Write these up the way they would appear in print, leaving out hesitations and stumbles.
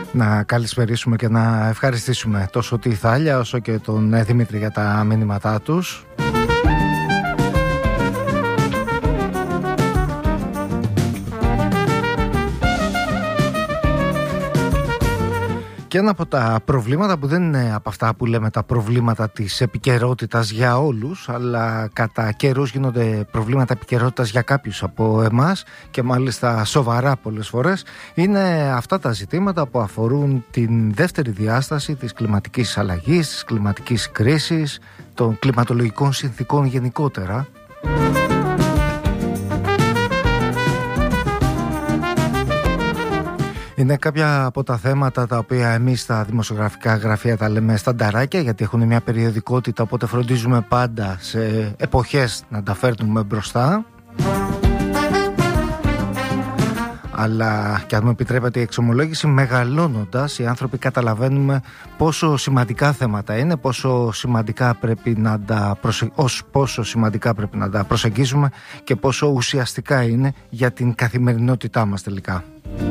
Να καλησπερίσουμε και να ευχαριστήσουμε τόσο τη Θάλια όσο και τον Δημήτρη για τα μηνύματά τους. Και ένα από τα προβλήματα που δεν είναι από αυτά που λέμε τα προβλήματα της επικαιρότητας για όλους, αλλά κατά καιρούς γίνονται προβλήματα επικαιρότητας για κάποιους από εμάς και μάλιστα σοβαρά πολλές φορές, είναι αυτά τα ζητήματα που αφορούν την δεύτερη διάσταση της κλιματικής αλλαγής, της κλιματικής κρίσης, των κλιματολογικών συνθήκων γενικότερα. Είναι κάποια από τα θέματα τα οποία εμείς στα δημοσιογραφικά γραφεία τα λέμε στανταράκια, γιατί έχουν μια περιοδικότητα, οπότε φροντίζουμε πάντα σε εποχές να τα φέρνουμε μπροστά. Αλλά και αν μου επιτρέπετε η εξομολόγηση, μεγαλώνοντας οι άνθρωποι καταλαβαίνουμε πόσο σημαντικά θέματα είναι, πόσο σημαντικά πρέπει να τα προσεγγίζουμε και πόσο ουσιαστικά είναι για την καθημερινότητά μας τελικά.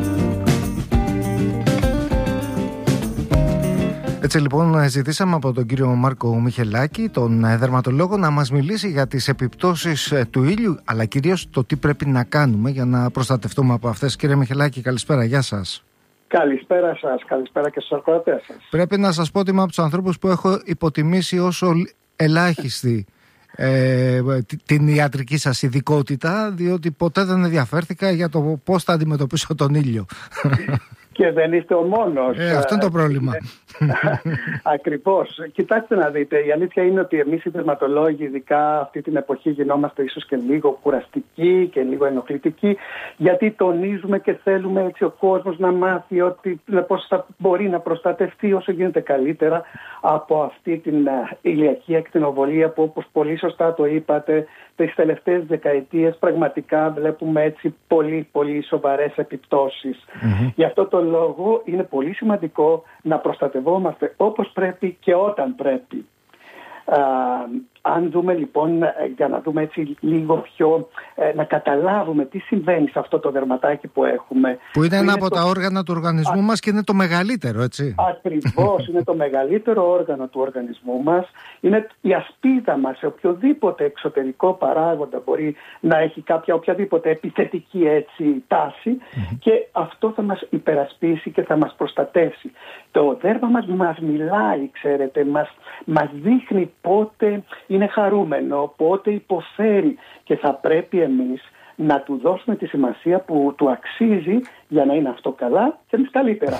Έτσι λοιπόν ζητήσαμε από τον κύριο Μάρκο Μιχελάκη, τον δερματολόγο, να μας μιλήσει για τις επιπτώσεις του ήλιου, αλλά κυρίως το τι πρέπει να κάνουμε για να προστατευτούμε από αυτές. Κύριε Μιχελάκη, καλησπέρα, γεια σας. Καλησπέρα σας, καλησπέρα και στους ακροατές σας. Πρέπει να σας πω ότι είμαι από τους ανθρώπους που έχω υποτιμήσει όσο ελάχιστη την ιατρική σας ειδικότητα, διότι ποτέ δεν ενδιαφέρθηκα για το πώς θα αντιμετωπίσω τον ήλιο. Και δεν είστε ο μόνος. Αυτό είναι το πρόβλημα. Ακριβώς. Κοιτάξτε να δείτε, η αλήθεια είναι ότι εμείς οι δερματολόγοι, ειδικά αυτή την εποχή, γινόμαστε ίσως και λίγο κουραστικοί και λίγο ενοχλητικοί, γιατί τονίζουμε και θέλουμε έτσι ο κόσμος να μάθει ότι πώς θα μπορεί να προστατευτεί όσο γίνεται καλύτερα από αυτή την ηλιακή ακτινοβολία που, όπως πολύ σωστά το είπατε, τις τελευταίες δεκαετίες πραγματικά βλέπουμε έτσι πολύ πολύ σοβαρές επιπτώσεις. Γι' αυτό το λόγο είναι πολύ σημαντικό να προστατευόμαστε όπως πρέπει και όταν πρέπει. Αν δούμε λοιπόν, για να δούμε έτσι λίγο πιο, να καταλάβουμε τι συμβαίνει σε αυτό το δερματάκι που έχουμε. Που είναι ένα από τα όργανα του οργανισμού μας και είναι το μεγαλύτερο, έτσι. Ακριβώς, είναι το μεγαλύτερο όργανο του οργανισμού μας. Είναι η ασπίδα μας σε οποιοδήποτε εξωτερικό παράγοντα μπορεί να έχει κάποια οποιαδήποτε επιθετική έτσι τάση και αυτό θα μας υπερασπίσει και θα μας προστατεύσει. Το δέρμα μας μιλάει, ξέρετε, μας δείχνει πότε είναι χαρούμενο, πότε υποφέρει και θα πρέπει εμείς να του δώσουμε τη σημασία που του αξίζει για να είναι αυτό καλά και εμείς καλύτερα.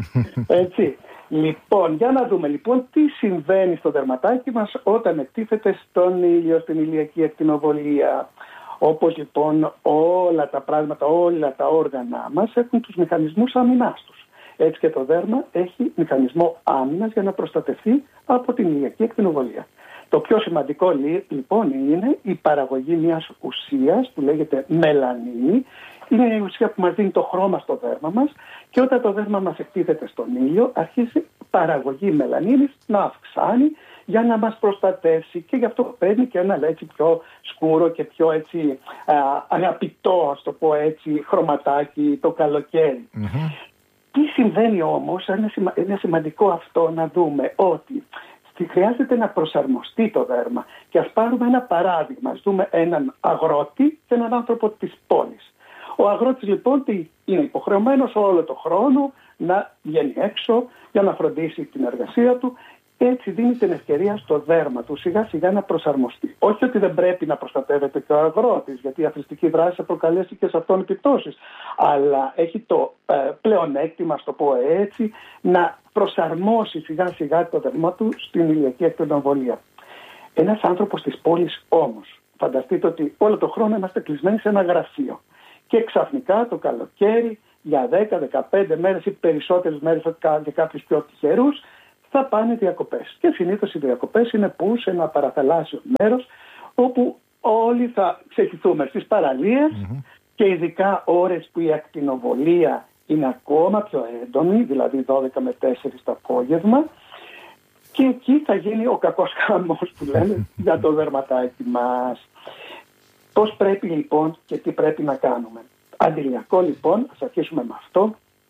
Έτσι. Λοιπόν, για να δούμε λοιπόν τι συμβαίνει στο δερματάκι μας όταν εκτίθεται στον ήλιο, στην ηλιακή ακτινοβολία. Όπως λοιπόν όλα τα πράγματα, όλα τα όργανα μας έχουν τους μηχανισμούς άμυνάς τους. Έτσι και το δέρμα έχει μηχανισμό άμυνας για να προστατευτεί από την ηλιακή ακτινοβολία. Το πιο σημαντικό λοιπόν είναι η παραγωγή μιας ουσίας που λέγεται μελανίνη. Είναι η ουσία που μας δίνει το χρώμα στο δέρμα μας και όταν το δέρμα μας εκτίθεται στον ήλιο αρχίζει η παραγωγή μελανίνης να αυξάνει για να μας προστατεύσει και γι' αυτό παίρνει και ένα έτσι πιο σκούρο και πιο έτσι αγαπητό, ας το πω έτσι, χρωματάκι το καλοκαίρι. Τι συμβαίνει όμως, είναι σημαντικό αυτό να δούμε ότι χρειάζεται να προσαρμοστεί το δέρμα. Και ας πάρουμε ένα παράδειγμα. Ας δούμε έναν αγρότη και έναν άνθρωπο της πόλης. Ο αγρότης λοιπόν είναι υποχρεωμένος όλο το χρόνο να βγαίνει έξω για να φροντίσει την εργασία του. Έτσι δίνει την ευκαιρία στο δέρμα του σιγά σιγά να προσαρμοστεί. Όχι ότι δεν πρέπει να προστατεύεται και ο αγρότης, γιατί η αθλητική δράση θα προκαλέσει και σε αυτόν επιπτώσεις. Αλλά έχει το πλεονέκτημα, ας το πω έτσι, να προσαρμόσει σιγά σιγά το δέρμα του στην ηλιακή ακτινοβολία. Ένας άνθρωπος της πόλης όμως, φανταστείτε ότι όλο το χρόνο είμαστε κλεισμένοι σε ένα γραφείο. Και ξαφνικά το καλοκαίρι για 10-15 μέρες ή περισσότερες μέρες για κάποιους πιο τυχερούς θα πάνε διακοπές. Και συνήθως οι διακοπές είναι που σε ένα παραθαλάσσιο μέρος όπου όλοι θα ξεχυθούμε στις παραλίες και ειδικά ώρες που η ακτινοβολία είναι ακόμα πιο έντονη, δηλαδή 12 με 4 το απόγευμα, και εκεί θα γίνει ο κακός χαμός που λένε για το δερματάκι μας. Πώς πρέπει λοιπόν και τι πρέπει να κάνουμε. Αντιλιακό λοιπόν, ας αρχίσουμε με αυτό.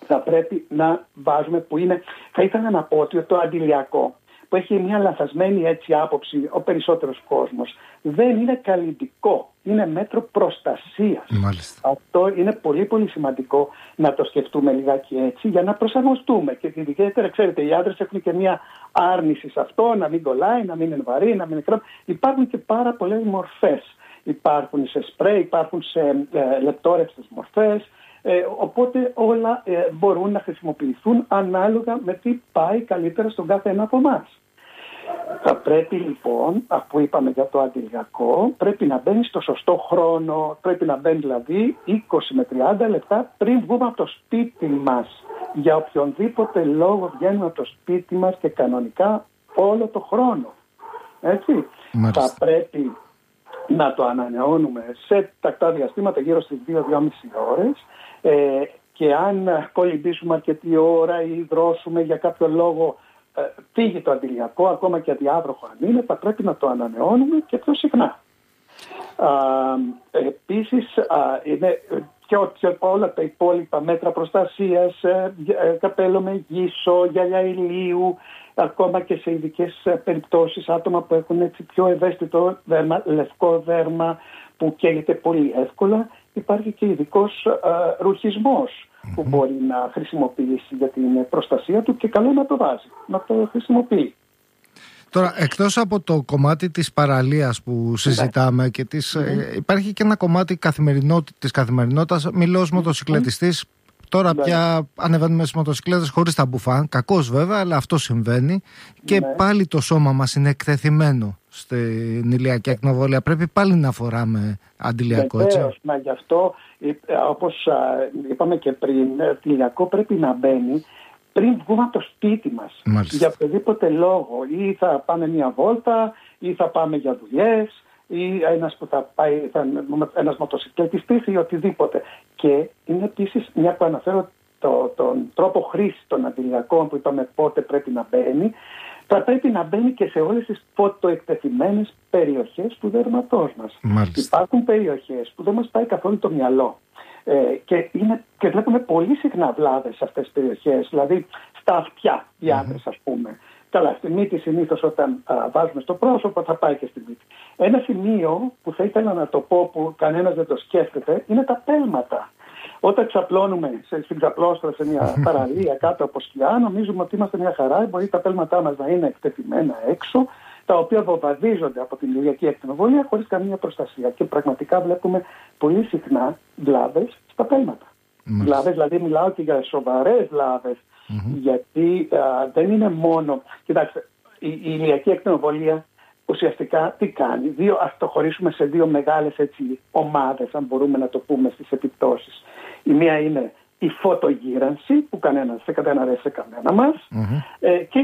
θα πρέπει να βάζουμε, που είναι, θα ήθελα να πω ότι το αντιλιακό, που έχει μια λανθασμένη έτσι άποψη ο περισσότερος κόσμος, δεν είναι καλλιτικό, είναι μέτρο προστασίας. Μάλιστα. Αυτό είναι πολύ πολύ σημαντικό να το σκεφτούμε λιγάκι έτσι, για να προσαρμοστούμε. Και ιδιαίτερα, ξέρετε, οι άντρες έχουν και μια άρνηση σε αυτό, να μην κολλάει, να μην είναι βαρύ, να μην είναι κρύο. Υπάρχουν και πάρα πολλές μορφές. Υπάρχουν σε σπρέι, υπάρχουν σε λεπτόρευστες μορφές. Οπότε όλα μπορούν να χρησιμοποιηθούν ανάλογα με τι πάει καλύτερα στον κάθε ένα από εμάς. Θα πρέπει λοιπόν, αφού είπαμε για το αντιλιακό, πρέπει να μπαίνει στο σωστό χρόνο, πρέπει να μπαίνει δηλαδή 20 με 30 λεπτά πριν βγούμε από το σπίτι μας. Για οποιονδήποτε λόγο βγαίνουμε από το σπίτι μας και κανονικά όλο το χρόνο. Έτσι. Μάλιστα. Θα πρέπει να το ανανεώνουμε σε τακτά διαστήματα γύρω στις 2-2,5 ώρες και αν κολυμπήσουμε αρκετή ώρα ή δρόσουμε για κάποιο λόγο φύγει το αντιλιακό, ακόμα και αδιάβροχο αν είναι, θα πρέπει να το ανανεώνουμε και πιο συχνά. Επίσης είναι και όλα τα υπόλοιπα μέτρα προστασίας, καπέλο με γύσο, γυαλιά ηλίου, ακόμα και σε ειδικές περιπτώσεις άτομα που έχουν έτσι πιο ευαίσθητο δέρμα, λευκό δέρμα που καίγεται πολύ εύκολα, υπάρχει και ειδικός ρουχισμός που μπορεί να χρησιμοποιήσει για την προστασία του και καλό να το βάζει, να το χρησιμοποιεί. Τώρα, εκτός από το κομμάτι της παραλίας που συζητάμε και υπάρχει και ένα κομμάτι της καθημερινότητας. Μιλώ ως μοτοσυκλετιστής. Τώρα πια ανεβαίνουμε στις μοτοσυκλέτες χωρίς τα μπουφάν. Κακώς βέβαια, αλλά αυτό συμβαίνει. Και πάλι το σώμα μας είναι εκτεθειμένο στην ηλιακή ακτινοβολία. Πρέπει πάλι να φοράμε αντιλιακό, έτσι. Μα γι' αυτό, όπως είπαμε και πριν, το ηλιακό πρέπει να μπαίνει πριν βγούμε από το σπίτι μας. Μάλιστα. Για οποιοδήποτε λόγο. Ή θα πάμε μια βόλτα, ή θα πάμε για δουλειές, ή ένας που θα πάει, ένας μοτοσυκλετιστής ή οτιδήποτε. Και είναι επίσης, μια που αναφέρω τον τρόπο χρήσης των αντιλιακών που είπαμε πότε πρέπει να μπαίνει, θα πρέπει να μπαίνει και σε όλες τις φωτοεκτεθειμένες περιοχές του δέρματός μας. Μάλιστα. Υπάρχουν περιοχές που δεν μας πάει καθόλου το μυαλό. Και βλέπουμε πολύ συχνά βλάβες σε αυτές τις περιοχές, δηλαδή στα αυτιά οι άντρες, ας πούμε. Καλά, στη μύτη συνήθως όταν βάζουμε στο πρόσωπο θα πάει και στη μύτη. Ένα σημείο που θα ήθελα να το πω που κανένας δεν το σκέφτεται είναι τα πέλματα. Όταν ξαπλώνουμε στην ξαπλώστρα σε μια παραλία κάτω από σκιά, νομίζουμε ότι είμαστε μια χαρά, μπορεί τα πέλματά μας να είναι εκτεθειμένα έξω, τα οποία βομβαρδίζονται από την ηλιακή ακτινοβολία χωρίς καμία προστασία. Και πραγματικά βλέπουμε πολύ συχνά βλάβες στα πέλματα. Βλάβες, δηλαδή μιλάω και για σοβαρές βλάβες, γιατί δεν είναι μόνο... Κοιτάξτε, η ηλιακή ακτινοβολία ουσιαστικά τι κάνει? Ας το χωρίσουμε σε δύο μεγάλες έτσι, ομάδες, αν μπορούμε να το πούμε, στις επιπτώσεις. Η μία είναι η φωτογύρανση που δεν αρέσει σε κανένα μας, και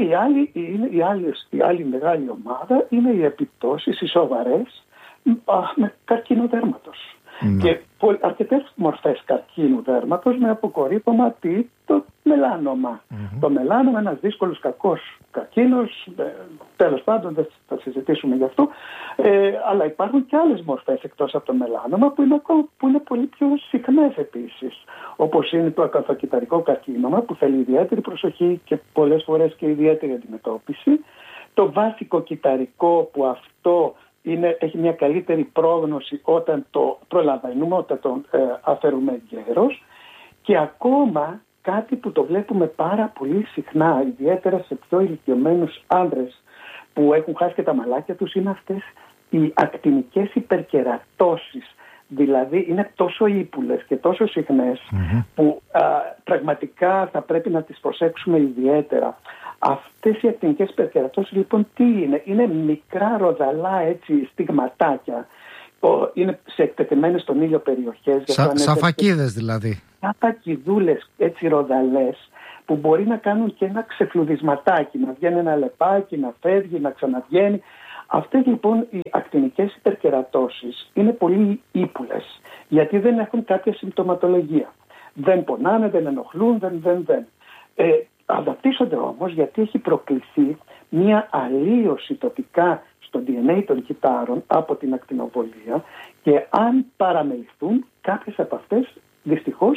η άλλη μεγάλη ομάδα είναι οι επιπτώσεις, οι σοβαρές, με καρκίνο δέρματος. Και αρκετές μορφές καρκίνου δέρματος με αποκορύφωμα το μελάνομα. Το μελάνομα είναι ένας δύσκολος κακός καρκίνος, τέλος πάντων δεν θα συζητήσουμε γι' αυτό, αλλά υπάρχουν και άλλες μορφές εκτός από το μελάνομα που είναι πολύ πιο συχνές επίσης, όπως είναι το ακαθοκυταρικό καρκίνωμα που θέλει ιδιαίτερη προσοχή και πολλές φορές και ιδιαίτερη αντιμετώπιση, το βάσικο κυταρικό που αυτό έχει μια καλύτερη πρόγνωση όταν το προλαβαίνουμε, όταν το αφαιρούμε γέρος, και ακόμα κάτι που το βλέπουμε πάρα πολύ συχνά, ιδιαίτερα σε πιο ηλικιωμένους άνδρες που έχουν χάσει και τα μαλάκια τους, είναι αυτές οι ακτινικές υπερκερατώσεις. Δηλαδή είναι τόσο ύπουλες και τόσο συχνές που πραγματικά θα πρέπει να τις προσέξουμε ιδιαίτερα. Αυτές οι ακτινικές υπερκερατώσεις λοιπόν τι είναι? Είναι μικρά ροδαλά έτσι στιγματάκια. Είναι σε εκτεθειμένες στον ήλιο περιοχές. Σαν φακίδες δηλαδή. Σαν φακιδούλες έτσι ροδαλές που μπορεί να κάνουν και ένα ξεφλουδισματάκι, να βγαίνει ένα λεπάκι, να φεύγει, να ξαναβγαίνει. Αυτές λοιπόν οι ακτινικές υπερκερατώσεις είναι πολύ ύπουλες, γιατί δεν έχουν κάποια συμπτωματολογία. Δεν πονάνε, δεν ενοχλούν, δεν. Αναπτύσσονται όμως γιατί έχει προκληθεί μια αλλίωση τοπικά στο DNA των κυτάρων από την ακτινοβολία, και αν παραμεληθούν κάποιες από αυτές δυστυχώς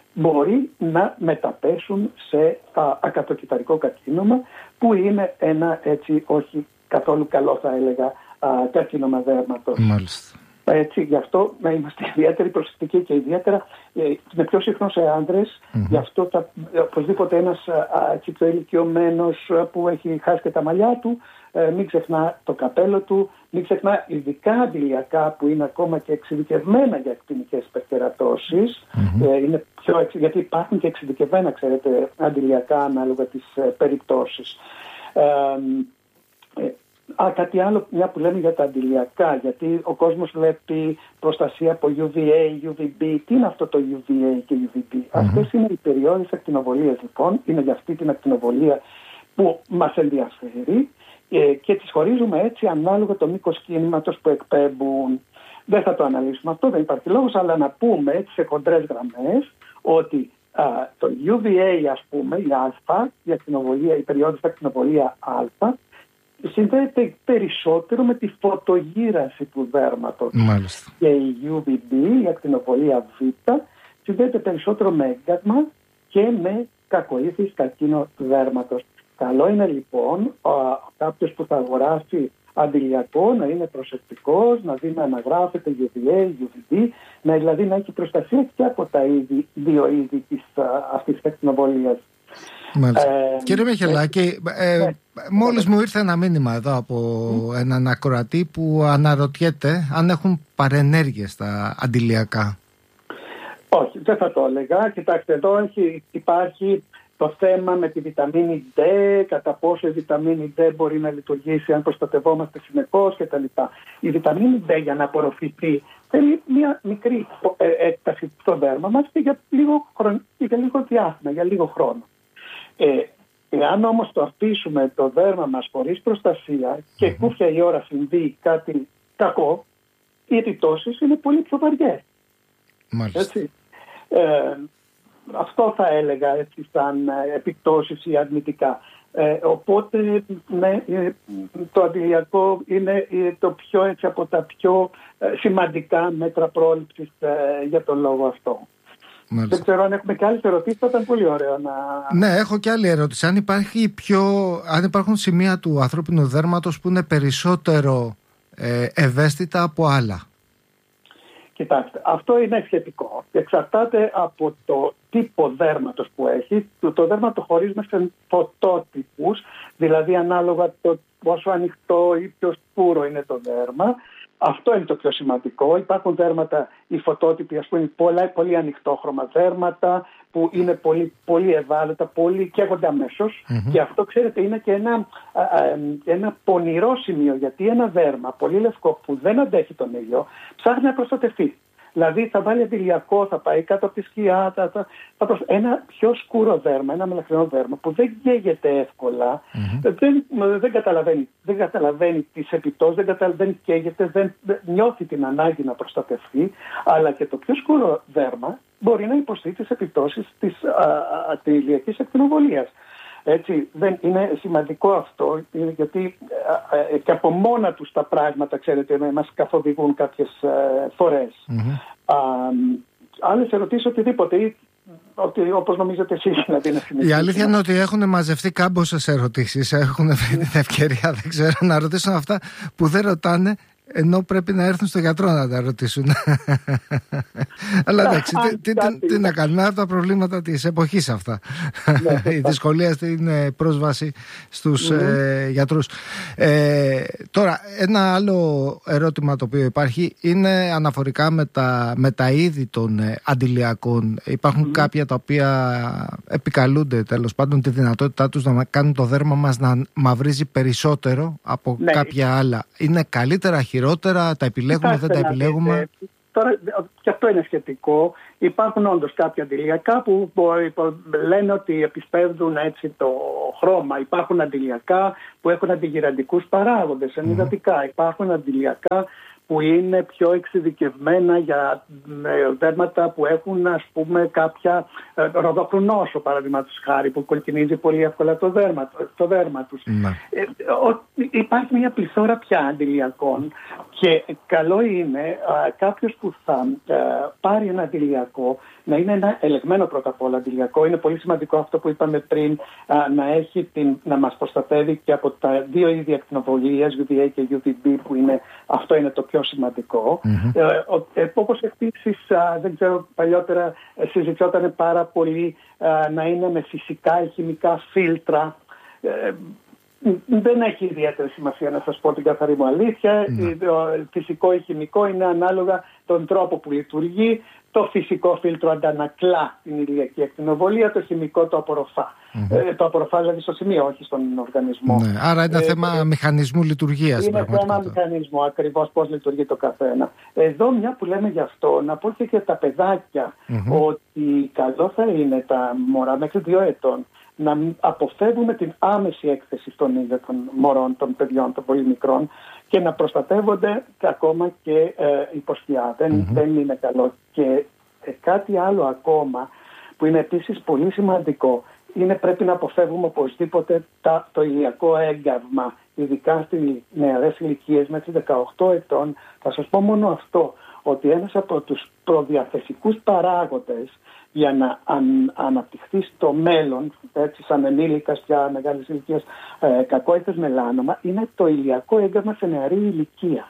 μπορεί να μεταπέσουν σε ακατοκυταρικό καρκίνωμα, που είναι ένα έτσι όχι καθόλου καλό, θα έλεγα, καρκίνωμα δέρματος. Μάλιστα. Έτσι, γι' αυτό να είμαστε ιδιαίτερη προσεκτικοί και ιδιαίτερα είναι πιο συχνό σε άνδρες. Γι' αυτό οπωσδήποτε ένας πιο ηλικιωμένος που έχει χάσει και τα μαλλιά του, μην ξεχνά το καπέλο του, μην ξεχνά ειδικά αντιλιακά που είναι ακόμα και εξειδικευμένα για ακτινικές υπερκερατώσεις. Είναι γιατί υπάρχουν και εξειδικευμένα, ξέρετε, αντιλιακά ανάλογα τις περιπτώσεις. Κάτι άλλο, μια που λέμε για τα αντιλιακά, γιατί ο κόσμος βλέπει προστασία από UVA, UVB. Τι είναι αυτό το UVA και UVB? Αυτές είναι οι περιόδες ακτινοβολίας, λοιπόν. Είναι για αυτή την ακτινοβολία που μας ενδιαφέρει και τις χωρίζουμε έτσι ανάλογα το μήκος κίνηματος που εκπέμπουν. Δεν θα το αναλύσουμε αυτό, δεν υπάρχει λόγος, αλλά να πούμε έτσι σε χοντρές γραμμές ότι το UVA, ας πούμε, η α, η περιόδος ακτινοβολία α, συνδέεται περισσότερο με τη φωτογύρανση του δέρματος. Μάλιστα. Και η UVB, η ακτινοβολία β, συνδέεται περισσότερο με έγκασμα και με κακοήθης, καρκίνο του δέρματος. Καλό είναι λοιπόν κάποιος που θα αγοράσει αντιλιακό να είναι προσεκτικός, να δει να αναγράφεται UVA, UVB, δηλαδή να έχει προστασία και από τα δύο είδη αυτής της ακτινοβολίας. Κύριε Μιχελάκη, μόλις μου ήρθε ένα μήνυμα εδώ από έναν ακροατή που αναρωτιέται αν έχουν παρενέργειες τα αντιλιακά. Όχι, δεν θα το έλεγα. Κοιτάξτε, εδώ υπάρχει το θέμα με τη βιταμίνη D, κατά πόσο η βιταμίνη D μπορεί να λειτουργήσει αν προστατευόμαστε συνεχώς κτλ. Η βιταμίνη D για να απορροφηθεί θέλει μια μικρή έκταση στο δέρμα μας και για λίγο διάστημα, για λίγο χρόνο. Εάν όμως το αφήσουμε το δέρμα μας χωρίς προστασία και κούφια η ώρα συμβεί κάτι κακό, οι επιπτώσεις είναι πολύ πιο βαριές. Έτσι. Αυτό θα έλεγα έτσι σαν επιπτώσεις ή αρνητικά. Οπότε το αντιλιακό είναι το πιο έτσι από τα πιο σημαντικά μέτρα πρόληψης για τον λόγο αυτό. Μάλιστα. Δεν ξέρω αν έχουμε και άλλες ερωτήσεις, θα ήταν πολύ ωραίο να... Ναι, έχω και άλλη ερώτηση. Αν υπάρχουν σημεία του ανθρώπινου δέρματος που είναι περισσότερο ευαίσθητα από άλλα. Κοιτάξτε, αυτό είναι σχετικό. Εξαρτάται από το τύπο δέρματος που έχει. Το δέρμα το χωρίζουμε σε φωτότυπους, δηλαδή ανάλογα το πόσο ανοιχτό ή πιο σκούρο είναι το δέρμα. Αυτό είναι το πιο σημαντικό. Υπάρχουν δέρματα, οι φωτότυποι, ας πούμε, πολύ ανοιχτόχρωμα δέρματα που είναι πολύ, πολύ ευάλωτα, πολύ καίγονται αμέσως. Και αυτό, ξέρετε, είναι και ένα πονηρό σημείο, γιατί ένα δέρμα πολύ λευκό που δεν αντέχει τον ήλιο ψάχνει να προστατευτεί. Δηλαδή θα βάλει αντιλιακό, θα πάει κάτω από τη σκιά, ένα πιο σκούρο δέρμα, ένα μελαχρινό δέρμα που δεν καίγεται εύκολα, δεν καταλαβαίνει τις επιπτώσεις, δεν καίγεται, δεν νιώθει την ανάγκη να προστατευτεί, αλλά και το πιο σκούρο δέρμα μπορεί να υποστεί τις επιπτώσεις της ηλιακής ακτινοβολίας. Έτσι, δεν είναι σημαντικό αυτό, γιατί και από μόνα τους τα πράγματα, ξέρετε, μας καθοδηγούν κάποιες φορές. Άλλες ερωτήσεις, οτιδήποτε, ή όπως νομίζετε εσείς, δηλαδή, να συνεχίσουμε. Η αλήθεια είναι ότι έχουν μαζευτεί κάμποσες ερωτήσεις, έχουν βρει την ευκαιρία, δεν ξέρω, να ρωτήσουν αυτά που δεν ρωτάνε, ενώ πρέπει να έρθουν στο γιατρό να τα ρωτήσουν. Αλλά εντάξει, τι να κάνουμε, από τα προβλήματα της εποχής αυτά. Η δυσκολία στην πρόσβαση στους γιατρούς. Τώρα, ένα άλλο ερώτημα το οποίο υπάρχει είναι αναφορικά με τα είδη των αντιλιακών. Υπάρχουν κάποια τα οποία επικαλούνται, τέλος πάντων, τη δυνατότητά τους να κάνουν το δέρμα μας να μαυρίζει περισσότερο από κάποια άλλα. Είναι καλύτερα, χειρότερα, τα επιλέγουμε, δεν τα επιλέγουμε? Τώρα, και αυτό είναι σχετικό. Υπάρχουν όντως κάποια αντιλιακά που λένε ότι επισπεύδουν έτσι το χρώμα. Υπάρχουν αντιλιακά που έχουν αντιγυραντικούς παράγοντες, ενυδατικά. Υπάρχουν αντιλιακά που είναι πιο εξειδικευμένα για δέρματα που έχουν, ας πούμε, κάποια ροδοκρουνόσο, παραδείγματος χάρη, που κοκκινίζει πολύ εύκολα το δέρμα τους. Υπάρχει μια πληθώρα πια αντιλιακών και καλό είναι κάποιος που θα πάρει ένα αντιλιακό να είναι ένα ελεγμένο πρώτα απ' όλα αντιλιακό. Είναι πολύ σημαντικό αυτό που είπαμε πριν, να μας προστατεύει και από τα δύο είδη ακτινοβολίας, UVA και UVB, που αυτό είναι το πιο σημαντικό. Όπως επίσης, δεν ξέρω, παλιότερα συζητιόταν πάρα πολύ να είναι με φυσικά ή χημικά φίλτρα. Δεν έχει ιδιαίτερη σημασία, να σας πω την καθαρή μου αλήθεια. Φυσικό ή χημικό είναι ανάλογα τον τρόπο που λειτουργεί. Το φυσικό φίλτρο αντανακλά την ηλιακή ακτινοβολία, το χημικό το απορροφά. Το απορροφά δηλαδή στο σημείο, όχι στον οργανισμό. Άρα είναι θέμα μηχανισμού λειτουργίας. Είναι θέμα μηχανισμού, ακριβώς πώς λειτουργεί το καθένα. Εδώ, μια που λέμε γι' αυτό, να πω και για τα παιδάκια ότι καλό θα είναι τα μωρά μέχρι 2 ετών να αποφεύγουμε την άμεση έκθεση στον ίδιο των μωρών, των παιδιών, των πολύ μικρών, και να προστατεύονται ακόμα και υποσκιά. Δεν είναι καλό. Και κάτι άλλο ακόμα που είναι επίσης πολύ σημαντικό είναι πρέπει να αποφεύγουμε οπωσδήποτε το ηλιακό έγκαυμα, ειδικά στις νεαρές ηλικίες μέχρι 18 ετών. Θα σας πω μόνο αυτό, ότι ένας από τους προδιαθεσικούς παράγοντες για να αναπτυχθεί στο μέλλον, έτσι σαν ενήλικας πια μεγάλης ηλικίας, κακόητες μελάνομα, είναι το ηλιακό έγκαυμα σε νεαρή ηλικία.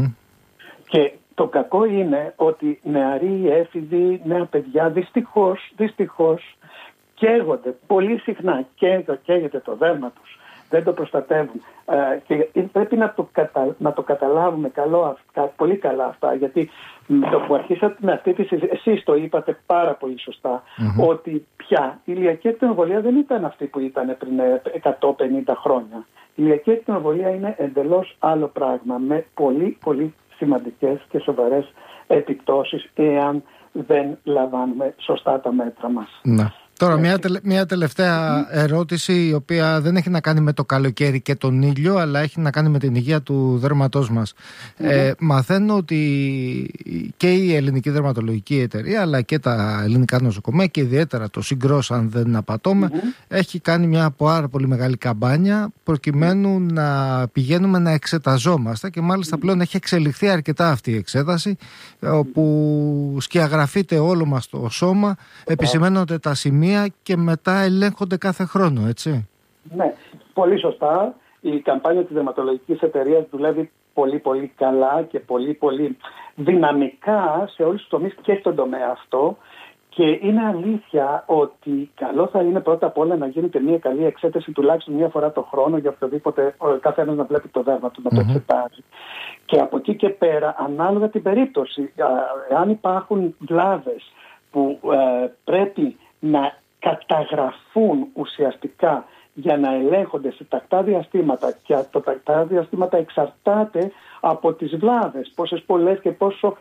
Και το κακό είναι ότι νεαροί, έφηβοι, νέα παιδιά δυστυχώς καίγονται πολύ συχνά, καίγεται το δέρμα τους, δεν το προστατεύουν. Και πρέπει να το καταλάβουμε πολύ καλά αυτά, γιατί το που αρχίσατε με αυτή τη συζήτηση, εσείς το είπατε πάρα πολύ σωστά, ότι πια η ηλιακή ακτινοβολία δεν ήταν αυτή που ήταν πριν 150 χρόνια. Η ηλιακή ακτινοβολία είναι εντελώς άλλο πράγμα, με πολύ πολύ σημαντικές και σοβαρές επιπτώσεις εάν δεν λαμβάνουμε σωστά τα μέτρα μας. Τώρα μια τελευταία ερώτηση, η οποία δεν έχει να κάνει με το καλοκαίρι και τον ήλιο, αλλά έχει να κάνει με την υγεία του δέρματός μας. Μαθαίνω ότι και η Ελληνική Δερματολογική Εταιρεία, αλλά και τα ελληνικά νοσοκομεία και ιδιαίτερα το Συγκρός, αν δεν απατώμε, έχει κάνει μια πάρα πολύ μεγάλη καμπάνια προκειμένου να πηγαίνουμε να εξεταζόμαστε, και μάλιστα πλέον έχει εξελιχθεί αρκετά αυτή η εξέταση, όπου σκιαγραφείται όλο μας το σώμα, επισημαίνονται τα σημεία και μετά ελέγχονται κάθε χρόνο, έτσι. Ναι, πολύ σωστά. Η καμπάνια της Δερματολογικής Εταιρείας δουλεύει πολύ πολύ καλά και πολύ πολύ δυναμικά σε όλους τους τομείς και στον τομέα αυτό. Και είναι αλήθεια ότι καλό θα είναι πρώτα απ' όλα να γίνεται μια καλή εξέταση τουλάχιστον μια φορά το χρόνο για οποιοδήποτε, κάθε ένας να βλέπει το δέρμα του, να το εξετάζει. Και από εκεί και πέρα, ανάλογα την περίπτωση, αν υπάρχουν βλάβες που πρέπει να καταγραφούν ουσιαστικά για να ελέγχονται σε τακτά διαστήματα, και το τακτά διαστήματα εξαρτάται από τις βλάβες, πόσες πολλές και πόσο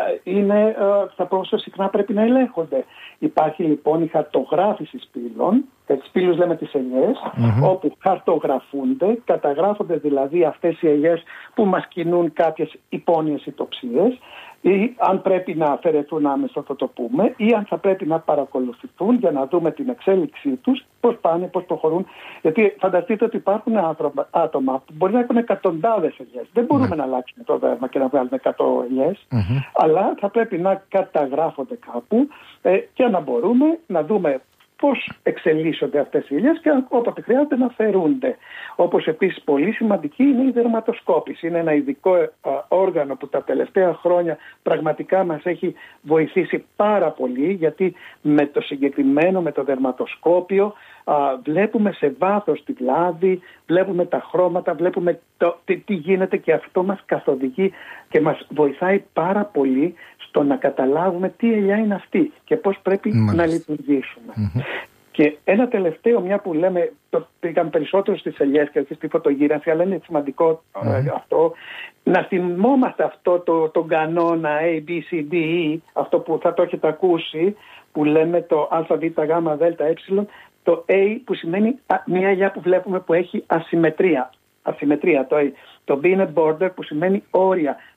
συχνά πρέπει να ελέγχονται. Υπάρχει λοιπόν η χαρτογράφηση σπήλων, και τις σπήλους λέμε τις ελιές, όπου χαρτογραφούνται, καταγράφονται δηλαδή αυτές οι ελιές που μας κινούν κάποιες υπόνοιες ητοψίες, ή αν πρέπει να αφαιρεθούν άμεσα, θα το πούμε, ή αν θα πρέπει να παρακολουθηθούν για να δούμε την εξέλιξή τους, πώς πάνε, πώς προχωρούν. Γιατί φανταστείτε ότι υπάρχουν άτομα που μπορεί να έχουν εκατοντάδες ελιές. Δεν μπορούμε να αλλάξουμε το δέρμα και να βγάλουμε 100 ελιές, αλλά θα πρέπει να καταγράφονται κάπου και να μπορούμε να δούμε πώς εξελίσσονται αυτές οι ήλιες και όποτε χρειάζεται να αφαιρούνται. Όπως επίσης πολύ σημαντική είναι η δερματοσκόπηση. Είναι ένα ειδικό όργανο που τα τελευταία χρόνια πραγματικά μας έχει βοηθήσει πάρα πολύ, γιατί με το συγκεκριμένο, με το δερματοσκόπιο, βλέπουμε σε βάθος τη βλάβη, βλέπουμε τα χρώματα, βλέπουμε τι γίνεται, και αυτό μας καθοδηγεί και μας βοηθάει πάρα πολύ στο να καταλάβουμε τι ελιά είναι αυτή και πώς πρέπει να λειτουργήσουμε. Και ένα τελευταίο, μια που λέμε, πήγαμε περισσότερο στις ελιές και όχι στη φωτογύρανση, αλλά είναι σημαντικό αυτό, να θυμόμαστε αυτό τον κανόνα A, B, C, D, E, αυτό που θα το έχετε ακούσει, που λέμε το α, β, γ, δ, ε, το A που σημαίνει μια ελιά που βλέπουμε που έχει ασυμμετρία, το A. Το B είναι border που σημαίνει όρια,